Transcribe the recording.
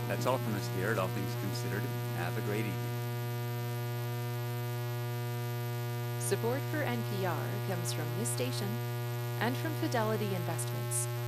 That's all from us here at All Things Considered. Have a great evening. Support for NPR comes from this station and from Fidelity Investments.